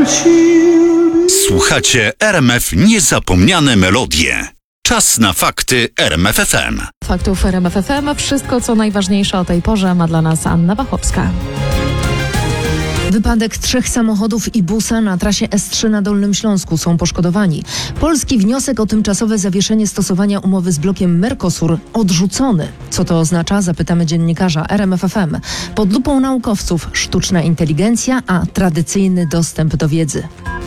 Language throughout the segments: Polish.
Słuchacie RMF Niezapomniane Melodie. Czas na fakty RMF FM. Faktów RMF FM. Wszystko, co najważniejsze o tej porze, ma dla nas Anna Wachowska. Wypadek 3 samochodów i busa na trasie S3 na Dolnym Śląsku. Są poszkodowani. Polski wniosek o tymczasowe zawieszenie stosowania umowy z blokiem Mercosur odrzucony. Co to oznacza? Zapytamy dziennikarza RMF FM. Pod lupą naukowców sztuczna inteligencja, a tradycyjny dostęp do wiedzy.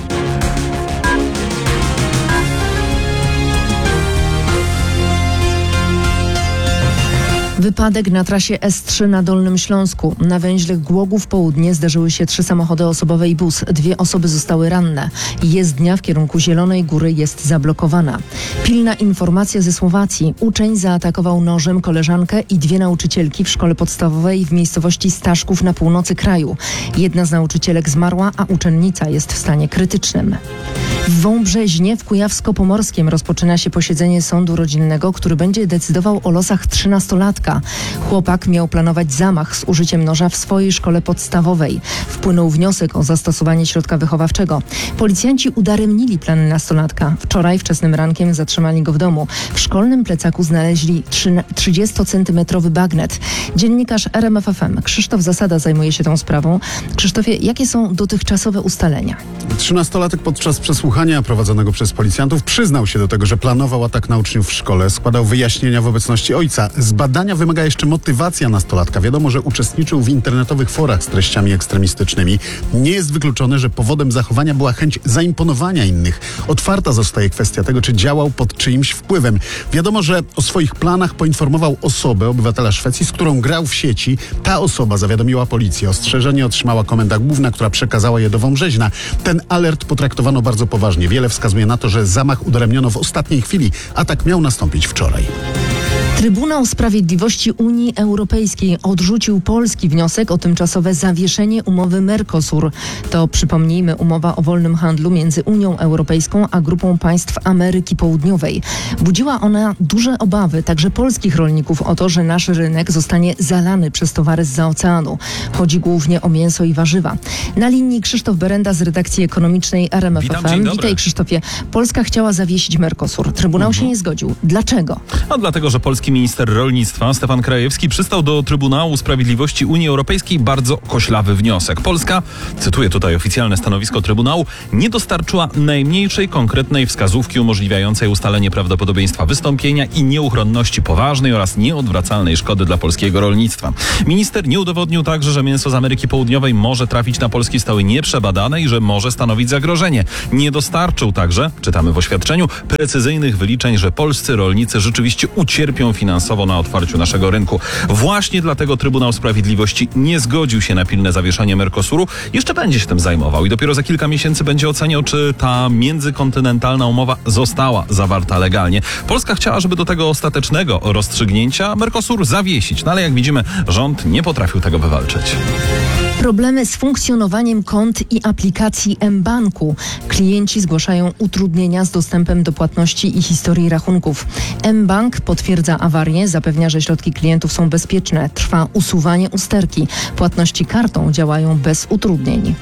Wypadek na trasie S3 na Dolnym Śląsku. Na węźle Głogów Południe zdarzyły się 3 samochody osobowe i bus. 2 osoby zostały ranne. Jezdnia w kierunku Zielonej Góry jest zablokowana. Pilna informacja ze Słowacji. Uczeń zaatakował nożem koleżankę i 2 nauczycielki w szkole podstawowej w miejscowości Staszków na północy kraju. Jedna z nauczycielek zmarła, a uczennica jest w stanie krytycznym. W Wąbrzeźnie w Kujawsko-Pomorskiem rozpoczyna się posiedzenie sądu rodzinnego, który będzie decydował o losach 13-latka. Chłopak miał planować zamach z użyciem noża w swojej szkole podstawowej. Wpłynął wniosek o zastosowanie środka wychowawczego. Policjanci udaremnili plany nastolatka. Wczoraj wczesnym rankiem zatrzymali go w domu. W szkolnym plecaku znaleźli 30-centymetrowy bagnet. Dziennikarz RMF FM Krzysztof Zasada zajmuje się tą sprawą. Krzysztofie, jakie są dotychczasowe ustalenia? 13-latek podczas przesłuchania prowadzonego przez policjantów przyznał się do tego, że planował atak na uczniów w szkole. Składał wyjaśnienia w obecności ojca. Z badania wymaga jeszcze motywacja nastolatka. Wiadomo, że uczestniczył w internetowych forach z treściami ekstremistycznymi. Nie jest wykluczone, że powodem zachowania była chęć zaimponowania innych. Otwarta zostaje kwestia tego, czy działał pod czyimś wpływem. Wiadomo, że o swoich planach poinformował osobę, obywatela Szwecji, z którą grał w sieci. Ta osoba zawiadomiła policję. Ostrzeżenie otrzymała Komenda Główna, która przekazała je do Wąbrzeźna. Ten alert potraktowano bardzo poważnie. Wiele wskazuje na to, że zamach udaremniono w ostatniej chwili. Atak miał nastąpić wczoraj. Trybunał Sprawiedliwości Unii Europejskiej odrzucił polski wniosek o tymczasowe zawieszenie umowy Mercosur. To, przypomnijmy, umowa o wolnym handlu między Unią Europejską a grupą państw Ameryki Południowej. Budziła ona duże obawy także polskich rolników o to, że nasz rynek zostanie zalany przez towary zza oceanu. Chodzi głównie o mięso i warzywa. Na linii Krzysztof Berenda z redakcji ekonomicznej RMF FM. Witaj, Krzysztofie. Polska chciała zawiesić Mercosur. Trybunał się nie zgodził. Dlaczego? Dlatego, że polski minister rolnictwa Stefan Krajewski przystał do Trybunału Sprawiedliwości Unii Europejskiej bardzo koślawy wniosek. Polska, cytuję tutaj oficjalne stanowisko Trybunału, nie dostarczyła najmniejszej konkretnej wskazówki umożliwiającej ustalenie prawdopodobieństwa wystąpienia i nieuchronności poważnej oraz nieodwracalnej szkody dla polskiego rolnictwa. Minister nie udowodnił także, że mięso z Ameryki Południowej może trafić na polskie stoły nieprzebadane i że może stanowić zagrożenie. Nie dostarczył także, czytamy w oświadczeniu, precyzyjnych wyliczeń, że polscy rolnicy rzeczywiście ucierpią finansowo na otwarciu naszego rynku. Właśnie dlatego Trybunał Sprawiedliwości nie zgodził się na pilne zawieszenie Mercosuru. Jeszcze będzie się tym zajmował i dopiero za kilka miesięcy będzie oceniał, czy ta międzykontynentalna umowa została zawarta legalnie. Polska chciała, żeby do tego ostatecznego rozstrzygnięcia Mercosur zawiesić, no ale jak widzimy, rząd nie potrafił tego wywalczyć. Problemy z funkcjonowaniem kont i aplikacji mBanku. Klienci zgłaszają utrudnienia z dostępem do płatności i historii rachunków. mBank potwierdza awarię, zapewnia, że środki klientów są bezpieczne. Trwa usuwanie usterki. Płatności kartą działają bez utrudnień.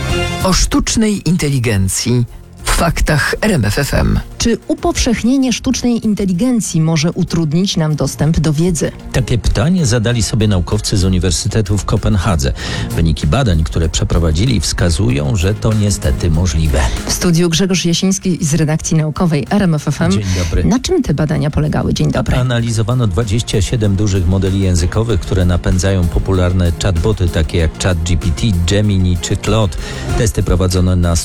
O sztucznej inteligencji w faktach RMF FM. Czy upowszechnienie sztucznej inteligencji może utrudnić nam dostęp do wiedzy? Takie pytanie zadali sobie naukowcy z Uniwersytetu w Kopenhadze. Wyniki badań, które przeprowadzili, wskazują, że to niestety możliwe. W studiu Grzegorz Jasiński z redakcji naukowej RMF FM. Dzień dobry. Na czym te badania polegały? Dzień dobry. Analizowano 27 dużych modeli językowych, które napędzają popularne chatboty, takie jak ChatGPT, Gemini czy Claude. Testy prowadzono na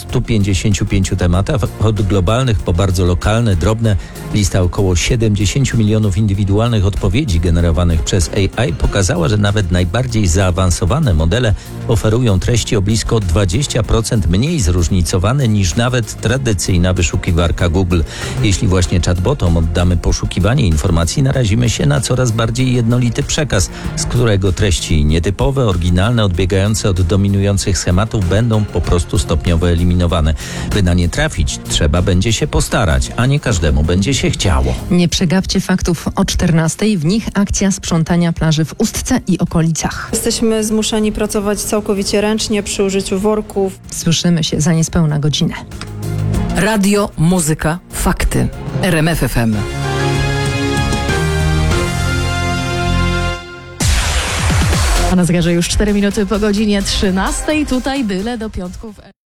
155 tematach, od globalnych po bardzo lokalne, drobne. Lista około 70 milionów indywidualnych odpowiedzi generowanych przez AI pokazała, że nawet najbardziej zaawansowane modele oferują treści o blisko 20% mniej zróżnicowane niż nawet tradycyjna wyszukiwarka Google. Jeśli właśnie chatbotom oddamy poszukiwanie informacji, narazimy się na coraz bardziej jednolity przekaz, z którego treści nietypowe, oryginalne, odbiegające od dominujących schematów będą po prostu stopniowo eliminowane. By na nie trafić, trzeba będzie się postarać. sprzątać, a nie każdemu będzie się chciało. Nie przegapcie faktów o 14:00. W nich akcja sprzątania plaży w Ustce i okolicach. Jesteśmy zmuszeni pracować całkowicie ręcznie przy użyciu worków. Słyszymy się za niespełna godzinę. Radio, muzyka, fakty. RMF FM. A na zegarze już 4 minuty po godzinie 13:00. Tutaj byle do piątków.